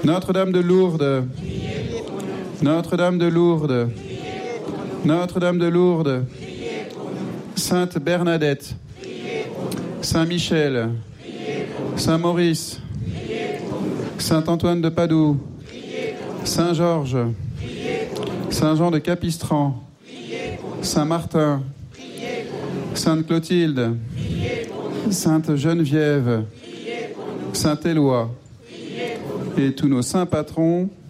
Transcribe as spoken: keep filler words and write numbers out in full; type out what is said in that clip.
Notre-Dame de Lourdes, Notre-Dame de Lourdes, Notre-Dame de Lourdes, Sainte Bernadette, Saint Michel, Saint Maurice, Saint Antoine de Padoue, Saint Georges, Saint Jean de Capistran, Saint Martin, Sainte Clotilde, Sainte Geneviève, Saint Éloi et tous nos saints patrons